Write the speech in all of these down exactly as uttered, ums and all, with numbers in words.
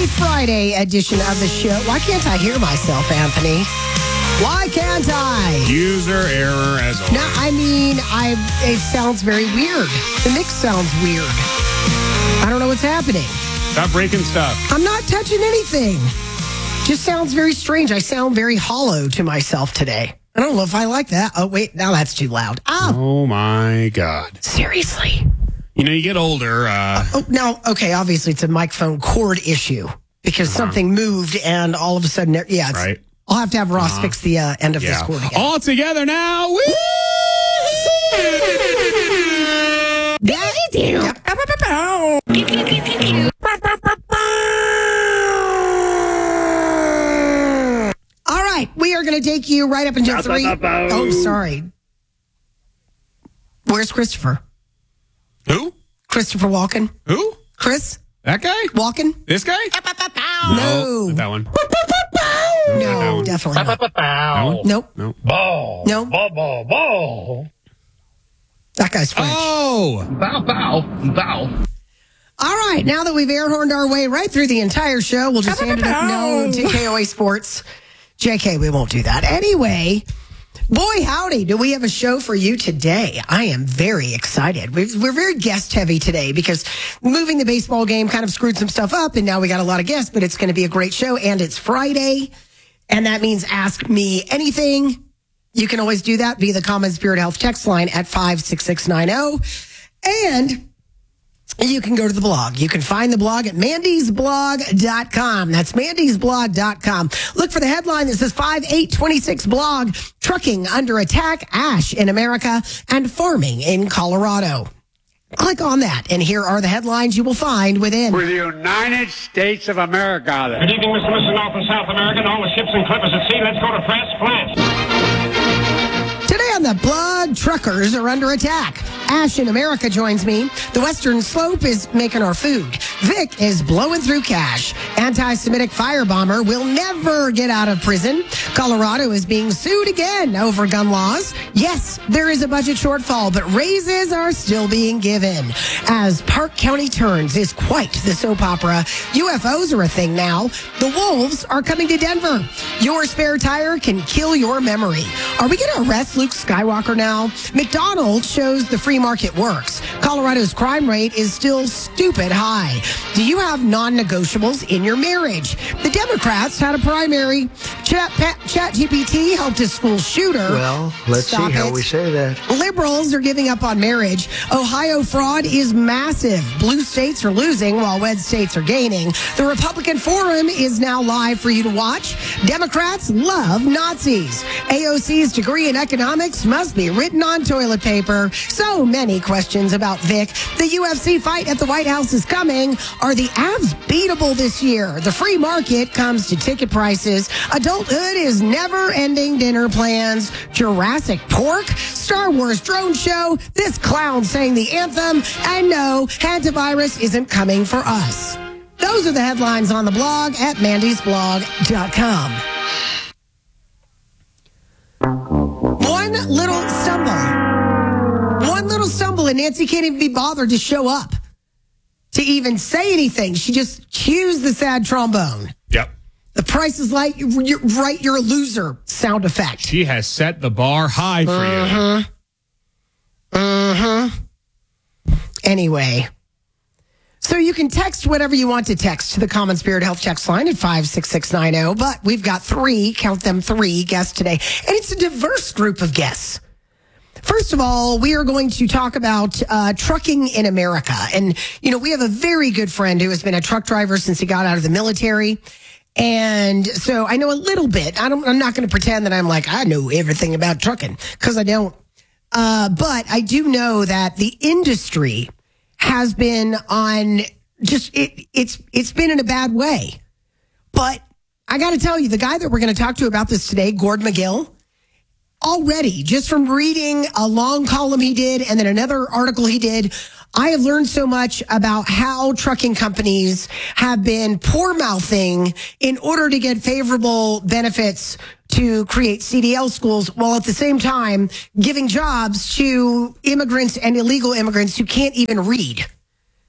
Friday edition of the show. Why can't I hear myself, Anthony? Why can't I? User error as always. No, I mean, I. It sounds very weird. The mix sounds weird. I don't know what's happening. Stop breaking stuff. I'm not touching anything. Just sounds very strange. I sound very hollow to myself today. I don't know if I like that. Oh, wait. Now that's too loud. Oh. Oh, my God. Seriously. You know, you get older. Uh, oh, now, okay, obviously it's a microphone cord issue because uh-huh. something moved and all of a sudden, yeah, it's, right. I'll have to have Ross uh-huh. fix the uh, end of yeah. this cord again. All together now. Woo! All right, we are going to take you right up until three. Oh, sorry. Where's Christopher? Who? Christopher Walken. Who? Chris? That guy? Walken? This guy? No. Not that one. No, no that one. Definitely not. No? Nope. No. Ball. No. Ball, ball, ball. That guy's French. Oh. Bow, bow, bow. All right, now that we've air horned our way right through the entire show, we'll just hand it up no to K O A Sports. J K, we won't do that. Anyway, boy, howdy, do we have a show for you today. I am very excited. We're, we're very guest heavy today because moving the baseball game kind of screwed some stuff up, and now we got a lot of guests, but it's going to be a great show, and it's Friday, and that means ask me anything. You can always do that via the Common Spirit Health text line at five six six nine zero, and you can go to the blog. You can find the blog at mandys blog dot com. That's mandys blog dot com. Look for the headline that says five eight twenty-six blog, trucking under attack, ash in America, and farming in Colorado. Click on that, and here are the headlines you will find within. For the United States of America. Good evening, Mister Mister North and South America, and all the ships and clippers at sea. Let's go to press flash. Today on the blog, truckers are under attack. Ash in America joins me. The Western Slope is making our food. Vic is blowing through cash. Anti-Semitic firebomber will never get out of prison. Colorado is being sued again over gun laws. Yes, there is a budget shortfall, but raises are still being given. As Park County turns is quite the soap opera. U F Os are a thing now. The Wolves are coming to Denver. Your spare tire can kill your memory. Are we going to arrest Luke Skywalker now? McDonald's shows the free market works. Colorado's crime rate is still stupid high. Do you have non-negotiables in your marriage? The Democrats had a primary. Chat, Chat G P T helped a school shooter. Well, let's Stop see how it. we say that. Liberals are giving up on marriage. Ohio fraud is massive. Blue states are losing while red states are gaining. The Republican Forum is now live for you to watch. Democrats love Nazis. A O C's degree in economics must be written on toilet paper. So many questions about Vic. The U F C fight at the White House is coming. Are the Avs beatable this year? The free market comes to ticket prices. Adulthood is never-ending dinner plans. Jurassic Pork. Star Wars drone show. This clown sang the anthem. And no, hantavirus isn't coming for us. Those are the headlines on the blog at mandys blog dot com. One little stumble. One little stumble and Nancy can't even be bothered to show up to even say anything. She just cues the sad trombone. Yep. The Price is Right, you're, right, you're a loser sound effect. She has set the bar high for uh-huh. you. Uh-huh. Anyway. So you can text whatever you want to text to the Common Spirit Health text line at five six six nine zero. But we've got three, count them three, guests today. And it's a diverse group of guests. First of all, we are going to talk about uh, trucking in America. And, you know, we have a very good friend who has been a truck driver since he got out of the military. And so I know a little bit. I don't, I'm not going to pretend that I'm like, I know everything about trucking, because I don't. Uh, but I do know that the industry has been on just, it, it's it's been in a bad way. But I got to tell you, the guy that we're going to talk to about this today, Gord McGill, already, just from reading a long column he did and then another article he did, I have learned so much about how trucking companies have been poor-mouthing in order to get favorable benefits to create C D L schools, while at the same time giving jobs to immigrants and illegal immigrants who can't even read.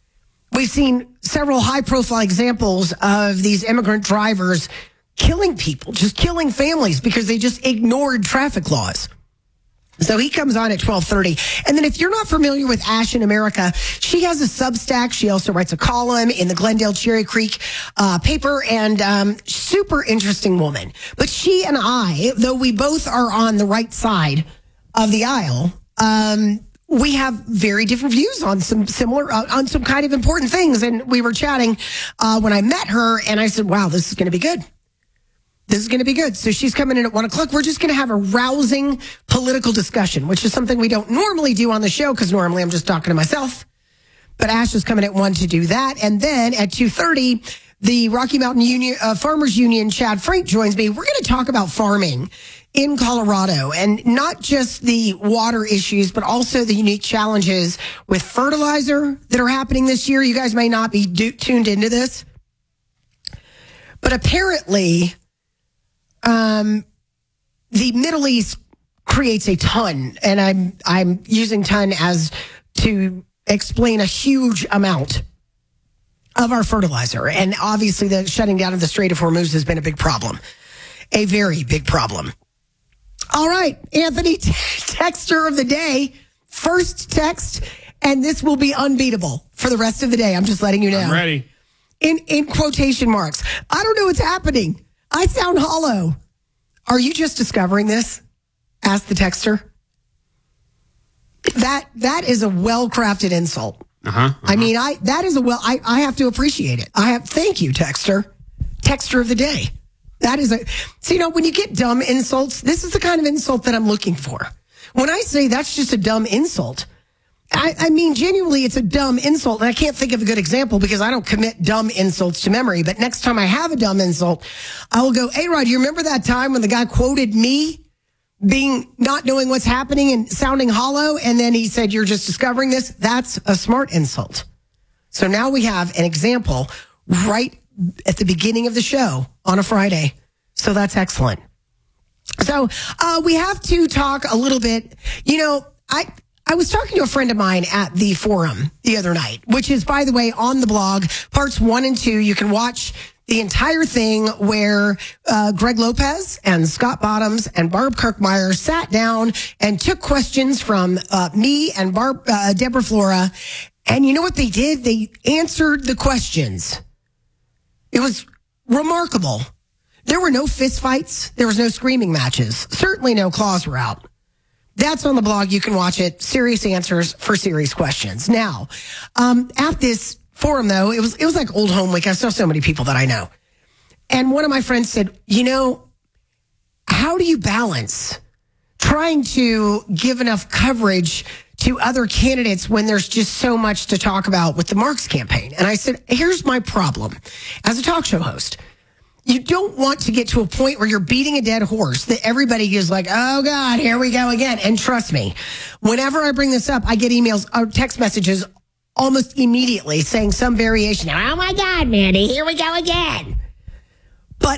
We've seen several high-profile examples of these immigrant drivers killing people, just killing families because they just ignored traffic laws. So he comes on at twelve thirty. And then if you're not familiar with Ash in America, she has a Substack. She also writes a column in the Glendale Cherry Creek uh, paper, and um, super interesting woman. But she and I, though we both are on the right side of the aisle, um, we have very different views on some similar, uh, on some kind of important things. And we were chatting uh, when I met her, and I said, wow, this is going to be good. This is going to be good. So she's coming in at one o'clock. We're just going to have a rousing political discussion, which is something we don't normally do on the show because normally I'm just talking to myself. But Ash is coming at one to do that. And then at two thirty, the Rocky Mountain Union, uh, Farmers Union, Chad Frank joins me. We're going to talk about farming in Colorado, and not just the water issues, but also the unique challenges with fertilizer that are happening this year. You guys may not be do- tuned into this, but apparently Um, the Middle East creates a ton, and I'm I'm using ton as to explain a huge amount of our fertilizer. And obviously the shutting down of the Strait of Hormuz has been a big problem, a very big problem. All right, Anthony, texter of the day, first text, and this will be unbeatable for the rest of the day. I'm just letting you know. I'm ready. In in quotation marks. I don't know what's happening. I sound hollow. Are you just discovering this? Asked the texter. That that is a well-crafted insult. Uh-huh, uh-huh. I mean, I that is a well. I, I have to appreciate it. I have. Thank you, texter. Texter of the day. That is a. So you know, when you get dumb insults, this is the kind of insult that I'm looking for. When I say that's just a dumb insult, I, I mean, genuinely, it's a dumb insult. And I can't think of a good example because I don't commit dumb insults to memory. But next time I have a dumb insult, I will go, hey, Rod, you remember that time when the guy quoted me being not knowing what's happening and sounding hollow? And then he said, you're just discovering this. That's a smart insult. So now we have an example right at the beginning of the show on a Friday. So that's excellent. So uh, we have to talk a little bit. You know, I... I was talking to a friend of mine at the forum the other night, which is, by the way, on the blog, parts one and two. You can watch the entire thing where uh, Greg Lopez and Scott Bottoms and Barb Kirkmeyer sat down and took questions from uh, me and Barb, uh, Deborah Flora. And you know what they did? They answered the questions. It was remarkable. There were no fistfights. There was no screaming matches. Certainly no claws were out. That's on the blog. You can watch it. Serious answers for serious questions. Now, um, at this forum, though, it was it was like old home week. I saw so many people that I know. And one of my friends said, you know, how do you balance trying to give enough coverage to other candidates when there's just so much to talk about with the Marks campaign? And I said, here's my problem as a talk show host. You don't want to get to a point where you're beating a dead horse that everybody is like, oh, God, here we go again. And trust me, whenever I bring this up, I get emails or text messages almost immediately saying some variation. Oh, my God, Mandy, here we go again. But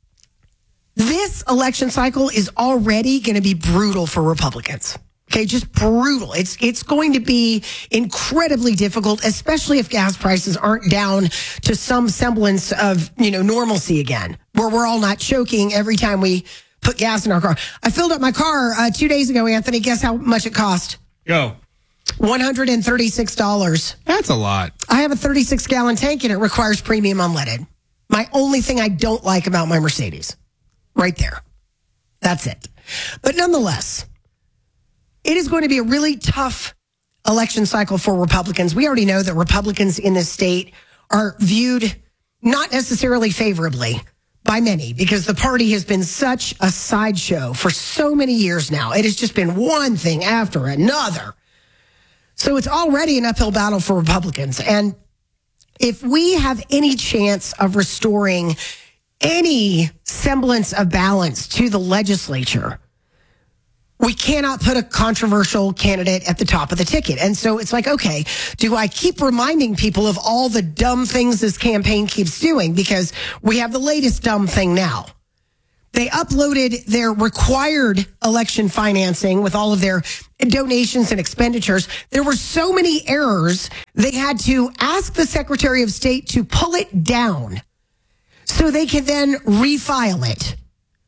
this election cycle is already going to be brutal for Republicans. Okay, just brutal. It's it's going to be incredibly difficult, especially if gas prices aren't down to some semblance of, you know, normalcy again, where we're all not choking every time we put gas in our car. I filled up my car uh, two days ago, Anthony. Guess how much it cost? Go. one hundred thirty-six dollars. That's a lot. I have a thirty-six gallon tank and it requires premium unleaded. My only thing I don't like about my Mercedes. Right there. That's it. But nonetheless, it is going to be a really tough election cycle for Republicans. We already know that Republicans in this state are viewed not necessarily favorably by many because the party has been such a sideshow for so many years now. It has just been one thing after another. So it's already an uphill battle for Republicans. And if we have any chance of restoring any semblance of balance to the legislature, we cannot put a controversial candidate at the top of the ticket. And so it's like, okay, do I keep reminding people of all the dumb things this campaign keeps doing? Because we have the latest dumb thing now. They uploaded their required election financing with all of their donations and expenditures. There were so many errors, they had to ask the Secretary of State to pull it down so they could then refile it.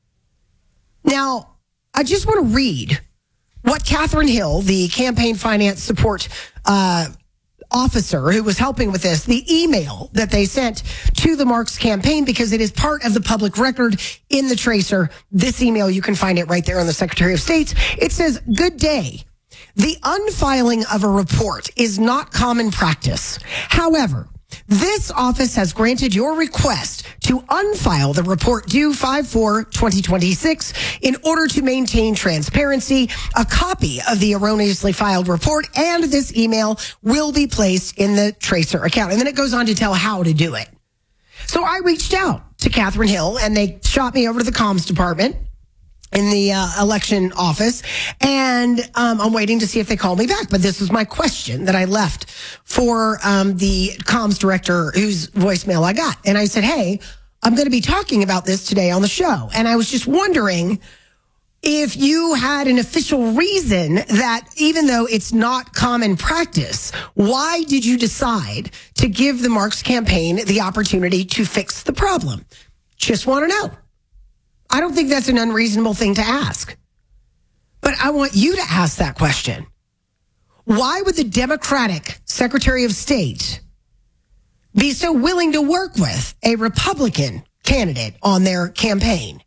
Now, I just want to read what Catherine Hill, the campaign finance support uh, officer who was helping with this, the email that they sent to the Marks campaign, because it is part of the public record in the tracer. This email, you can find it right there on the Secretary of State. It says, "Good day. The unfiling of a report is not common practice. However, this office has granted your request to unfile the report due five four twenty twenty-six in order to maintain transparency. A copy of the erroneously filed report and this email will be placed in the tracer account." And then it goes on to tell how to do it. So I reached out to Catherine Hill, and they shot me over to the comms department in the uh, election office, and um, I'm waiting to see if they call me back. But this was my question that I left for um, the comms director whose voicemail I got. And I said, hey, I'm going to be talking about this today on the show. And I was just wondering if you had an official reason that, even though it's not common practice, why did you decide to give the Marks campaign the opportunity to fix the problem? Just want to know. I don't think that's an unreasonable thing to ask. But I want you to ask that question. Why would the Democratic Secretary of State be so willing to work with a Republican candidate on their campaign?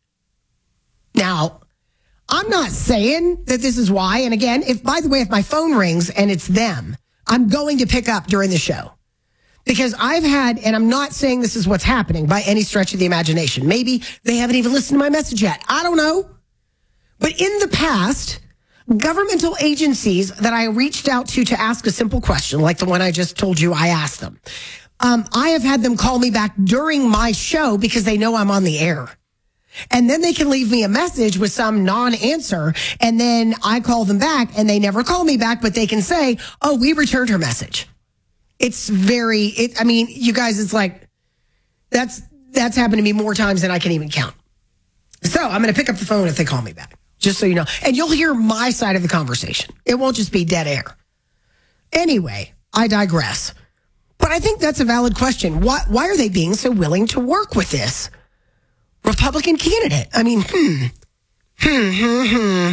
Now, I'm not saying that this is why. And again, if, by the way, if my phone rings and it's them, I'm going to pick up during the show. Because I've had, and I'm not saying this is what's happening by any stretch of the imagination. Maybe they haven't even listened to my message yet. I don't know. But in the past, governmental agencies that I reached out to to ask a simple question, like the one I just told you I asked them, um, I have had them call me back during my show because they know I'm on the air. And then they can leave me a message with some non-answer, and then I call them back, and they never call me back, but they can say, oh, we returned her message. It's very, it, I mean, you guys, it's like, that's, that's happened to me more times than I can even count. So I'm going to pick up the phone if they call me back, just so you know. And you'll hear my side of the conversation. It won't just be dead air. Anyway, I digress. But I think that's a valid question. Why, why are they being so willing to work with this Republican candidate? I mean, hmm, hmm, hmm, hmm.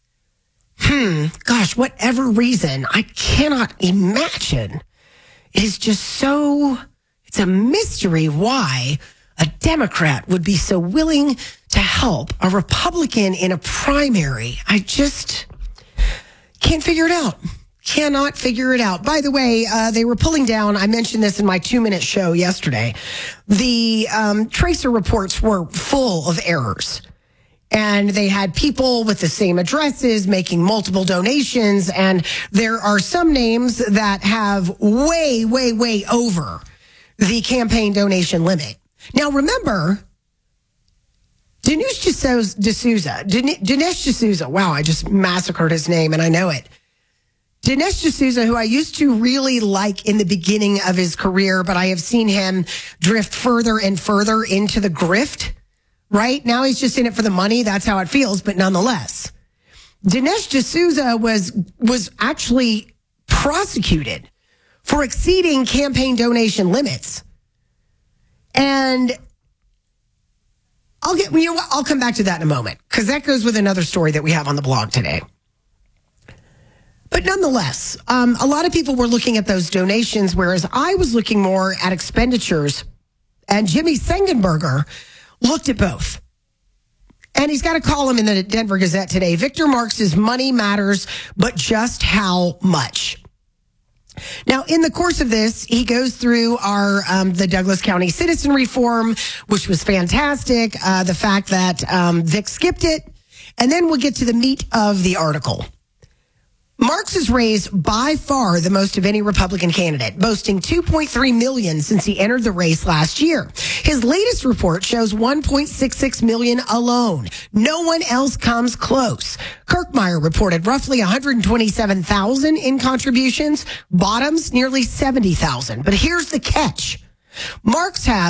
Hmm, gosh, whatever reason, I cannot imagine. It is just so, it's a mystery why a Democrat would be so willing to help a Republican in a primary. I just can't figure it out. Cannot figure it out. By the way, uh, they were pulling down, I mentioned this in my two-minute show yesterday, the um, tracer reports were full of errors. And they had people with the same addresses making multiple donations. And there are some names that have way, way, way over the campaign donation limit. Now, remember, Dinesh D'Souza, Dinesh D'Souza, wow, I just massacred his name and I know it. Dinesh D'Souza, who I used to really like in the beginning of his career, but I have seen him drift further and further into the grift. Right? Now he's just in it for the money. That's how it feels. But nonetheless, Dinesh D'Souza was, was actually prosecuted for exceeding campaign donation limits. And I'll get, you know what? I'll come back to that in a moment, because that goes with another story that we have on the blog today. But nonetheless, um, a lot of people were looking at those donations, whereas I was looking more at expenditures. And Jimmy Sengenberger looked at both. And he's got a column in the Denver Gazette today. Victor Marks' money matters, but just how much? Now, in the course of this, he goes through our um, the Douglas County citizen reform, which was fantastic. Uh, the fact that um, Vic skipped it. And then we'll get to the meat of the article. Marks has raised by far the most of any Republican candidate, boasting two point three million dollars since he entered the race last year. His latest report shows one point six six million dollars alone. No one else comes close. Kirkmeyer reported roughly one hundred twenty-seven thousand dollars in contributions, Bottoms nearly seventy thousand dollars. But here's the catch. Marks has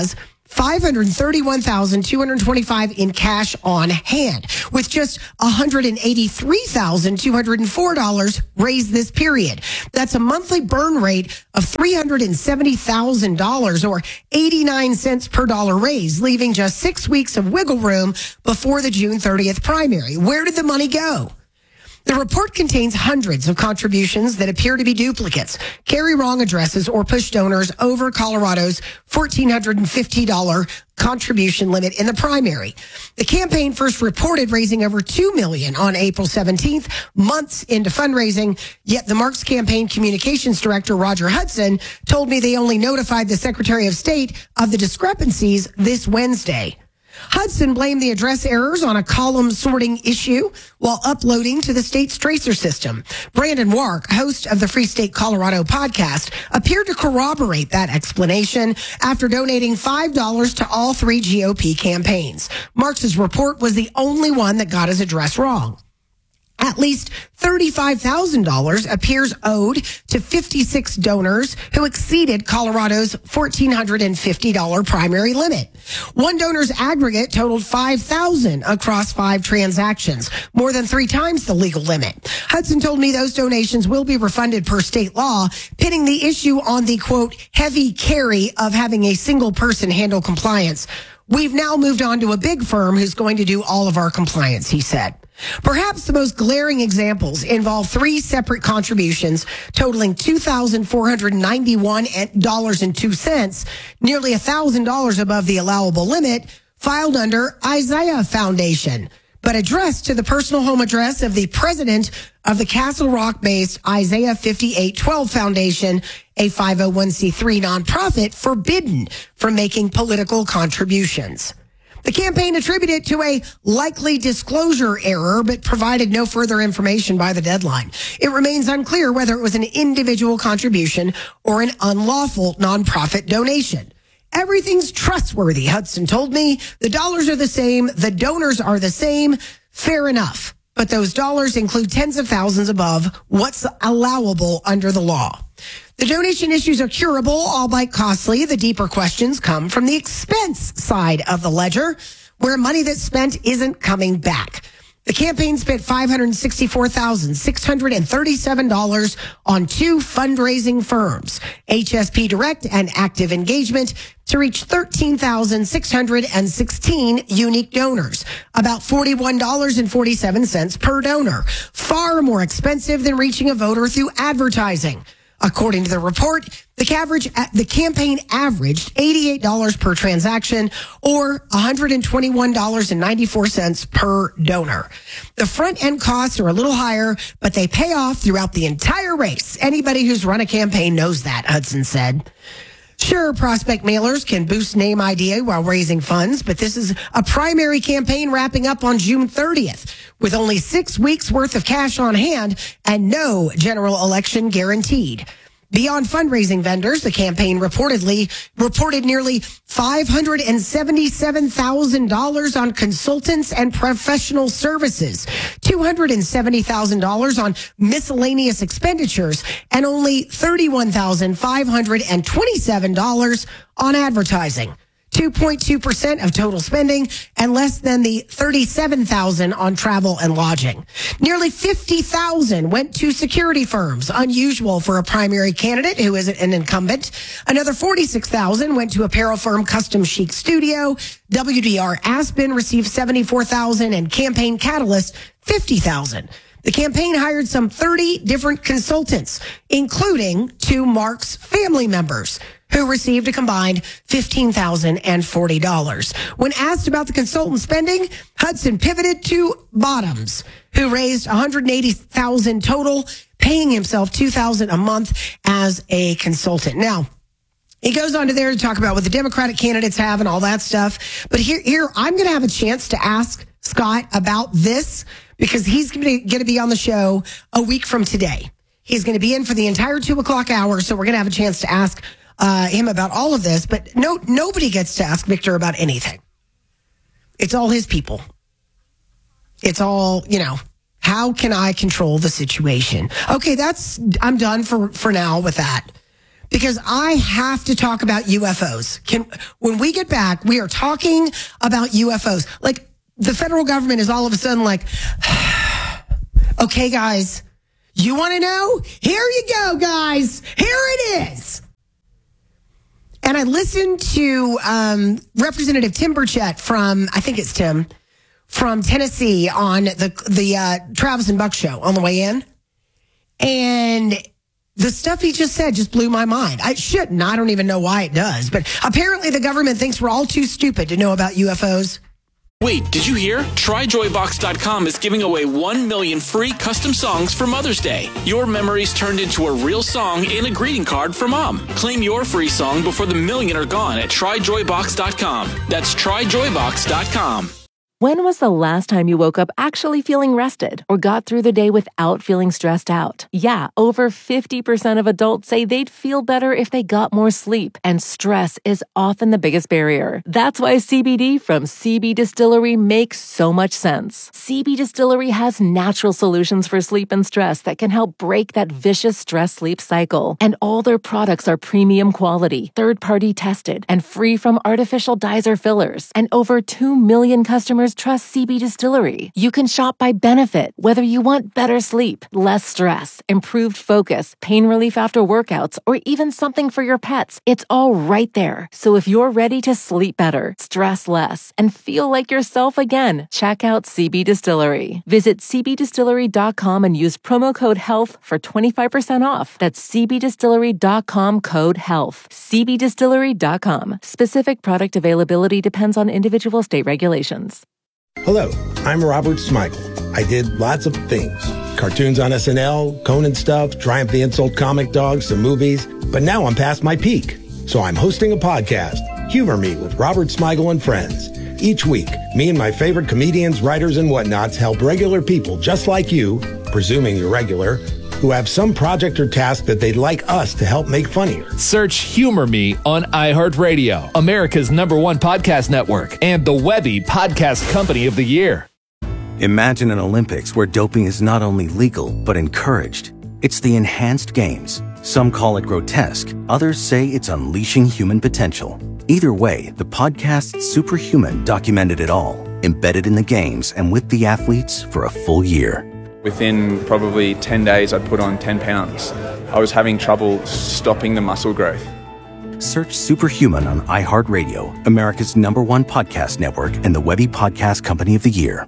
five hundred thirty-one thousand two hundred twenty-five dollars in cash on hand, with just one hundred eighty-three thousand two hundred four dollars raised this period. That's a monthly burn rate of three hundred seventy thousand dollars or eighty-nine cents per dollar raised, leaving just six weeks of wiggle room before the June thirtieth primary. Where did the money go? The report contains hundreds of contributions that appear to be duplicates, carry wrong addresses, or push donors over Colorado's one thousand four hundred fifty dollars contribution limit in the primary. The campaign first reported raising over two million dollars on April seventeenth, months into fundraising, yet the Marks campaign communications director, Roger Hudson, told me they only notified the Secretary of State of the discrepancies this Wednesday. Hudson blamed the address errors on a column sorting issue while uploading to the state's tracer system. Brandon Wark, host of the Free State Colorado podcast, appeared to corroborate that explanation after donating five dollars to all three G O P campaigns. Marks's report was the only one that got his address wrong. At least thirty-five thousand dollars appears owed to fifty-six donors who exceeded Colorado's one thousand four hundred fifty dollars primary limit. One donor's aggregate totaled five thousand dollars across five transactions, more than three times the legal limit. Hudson told me those donations will be refunded per state law, pinning the issue on the, quote, heavy carry of having a single person handle compliance. We've now moved on to a big firm who's going to do all of our compliance, he said. Perhaps the most glaring examples involve three separate contributions totaling two thousand four hundred ninety-one dollars and two cents, nearly one thousand dollars above the allowable limit, filed under Isaiah Foundation, but addressed to the personal home address of the president of the Castle Rock-based Isaiah fifty-eight twelve Foundation, a five oh one c three nonprofit forbidden from making political contributions. The campaign attributed it to a likely disclosure error, but provided no further information by the deadline. It remains unclear whether it was an individual contribution or an unlawful nonprofit donation. Everything's trustworthy, Hudson told me. The dollars are the same. The donors are the same. Fair enough. But those dollars include tens of thousands above what's allowable under the law. The donation issues are curable, albeit costly. The deeper questions come from the expense side of the ledger, where money that's spent isn't coming back. The campaign spent five hundred sixty-four thousand six hundred thirty-seven dollars on two fundraising firms, H S P Direct and Active Engagement, to reach thirteen thousand six hundred sixteen unique donors, about forty-one dollars and forty-seven cents per donor, far more expensive than reaching a voter through advertising. According to the report, the average, the campaign averaged eighty-eight dollars per transaction or one hundred twenty-one dollars and ninety-four cents per donor. The front end costs are a little higher, but they pay off throughout the entire race. Anybody who's run a campaign knows that, Hudson said. Sure, prospect mailers can boost name I D while raising funds, but this is a primary campaign wrapping up on June thirtieth with only six weeks worth of cash on hand and no general election guaranteed. Beyond fundraising vendors, the campaign reportedly reported nearly five hundred seventy-seven thousand dollars on consultants and professional services, two hundred seventy thousand dollars on miscellaneous expenditures, and only thirty-one thousand five hundred twenty-seven dollars on advertising. two point two percent of total spending and less than the thirty-seven thousand dollars on travel and lodging. Nearly fifty thousand dollars went to security firms, unusual for a primary candidate who is an incumbent. Another forty-six thousand dollars went to apparel firm Custom Chic Studio. W D R Aspen received seventy-four thousand dollars and Campaign Catalyst fifty thousand dollars. The campaign hired some thirty different consultants, including two Marks family members, who received a combined fifteen thousand forty dollars. When asked about the consultant spending, Hudson pivoted to Bottoms, who raised one hundred eighty thousand dollars total, paying himself two thousand dollars a month as a consultant. Now, he goes on to there to talk about what the Democratic candidates have and all that stuff. But here, here I'm going to have a chance to ask Scott about this because he's going to be on the show a week from today. He's going to be in for the entire two o'clock hour, so we're going to have a chance to ask uh, him about all of this. But no, nobody gets to ask Victor about anything. It's all his people. It's all, you know, how can I control the situation? Okay, that's, I'm done for, for now with that. because I have to talk about U F Os. Can, when we get back, we are talking about U F Os. Like, the federal government is all of a sudden like, okay, guys, you want to know? Here you go, guys. Here it is. And I listened to um, Representative Tim Burchett from, I think it's Tim, from Tennessee on the the uh, Travis and Buck show on the way in. And the stuff he just said just blew my mind. I shouldn't. I don't even know why it does. But apparently the government thinks we're all too stupid to know about U F Os. Wait, did you hear? Try Joy Box dot com is giving away one million free custom songs for Mother's Day. Your memories turned into a real song and a greeting card for Mom. Claim your free song before the million are gone at Try Joy Box dot com. That's Try Joy Box dot com. When was the last time you woke up actually feeling rested or got through the day without feeling stressed out? Yeah, over fifty percent of adults say they'd feel better if they got more sleep, and stress is often the biggest barrier. That's why C B D from C B Distillery makes so much sense. C B Distillery has natural solutions for sleep and stress that can help break that vicious stress-sleep cycle. And all their products are premium quality, third-party tested, and free from artificial dyes or fillers. And over two million customers trust C B Distillery. You can shop by benefit, whether you want better sleep, less stress, improved focus, pain relief after workouts, or even something for your pets. It's all right there. So if you're ready to sleep better, stress less, and feel like yourself again, check out C B Distillery. Visit C B distillery dot com and use promo code HEALTH for twenty-five percent off. That's C B distillery dot com code HEALTH. C B distillery dot com. Specific product availability depends on individual state regulations. Hello, I'm Robert Smigel. I did lots of things. Cartoons on S N L, Conan stuff, Triumph the Insult comic dogs, some movies. But now I'm past my peak. So I'm hosting a podcast, Humor Me with Robert Smigel and Friends. Each week, me and my favorite comedians, writers, and whatnots help regular people just like you, presuming you're regular, who have some project or task that they'd like us to help make funnier. Search Humor Me on iHeartRadio, America's number one podcast network, and the Webby Podcast Company of the Year. Imagine an Olympics where doping is not only legal, but encouraged. It's the Enhanced Games. Some call it grotesque. Others say it's unleashing human potential. Either way, the podcast Superhuman documented it all, embedded in the games and with the athletes for a full year. Within probably ten days, I'd put on ten pounds. I was having trouble stopping the muscle growth. Search Superhuman on iHeartRadio, America's number one podcast network, and the Webby Podcast Company of the Year.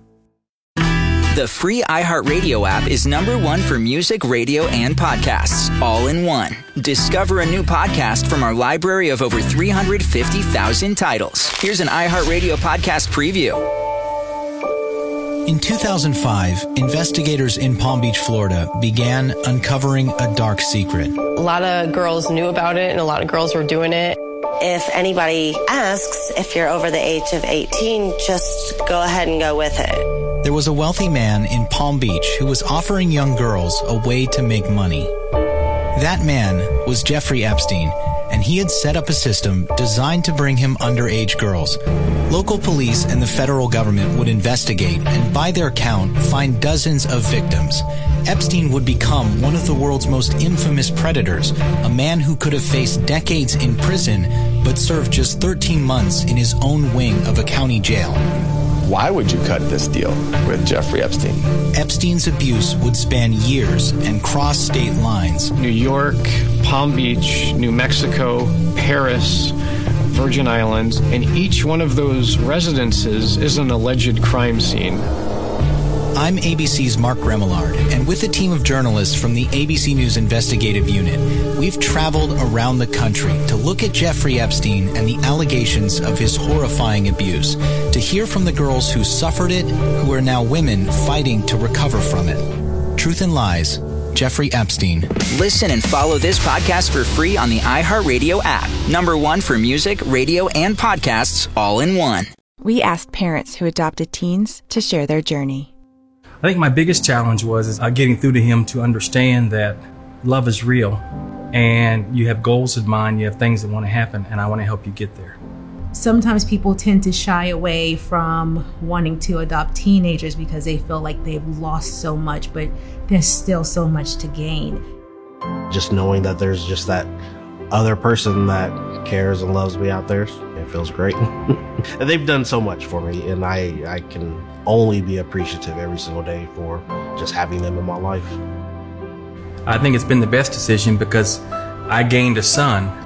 The free iHeartRadio app is number one for music, radio, and podcasts, all in one. Discover a new podcast from our library of over three hundred fifty thousand titles. Here's an iHeartRadio podcast preview. In two thousand five, investigators in Palm Beach, Florida, began uncovering a dark secret. A lot of girls knew about it, and a lot of girls were doing it. If anybody asks if you're over the age of eighteen, just go ahead and go with it. There was a wealthy man in Palm Beach who was offering young girls a way to make money. That man was Jeffrey Epstein, and he had set up a system designed to bring him underage girls. Local police and the federal government would investigate and, by their count, find dozens of victims. Epstein would become one of the world's most infamous predators, a man who could have faced decades in prison but served just thirteen months in his own wing of a county jail. Why would you cut this deal with Jeffrey Epstein? Epstein's abuse would span years and cross state lines. New York, Palm Beach, New Mexico, Paris, Virgin Islands, and each one of those residences is an alleged crime scene. I'm A B C's Mark Remillard, and with a team of journalists from the A B C News Investigative Unit, we've traveled around the country to look at Jeffrey Epstein and the allegations of his horrifying abuse, to hear from the girls who suffered it, who are now women fighting to recover from it. Truth and Lies, Jeffrey Epstein. Listen and follow this podcast for free on the iHeartRadio app. Number one for music, radio, and podcasts, all in one. We asked parents who adopted teens to share their journey. I think my biggest challenge was is, uh, getting through to him to understand that love is real and you have goals in mind, you have things that want to happen, and I want to help you get there. Sometimes people tend to shy away from wanting to adopt teenagers because they feel like they've lost so much, but there's still so much to gain. Just knowing that there's just that other person that cares and loves me out there. It feels great. And they've done so much for me, and I, I can only be appreciative every single day for just having them in my life. I think it's been the best decision because I gained a son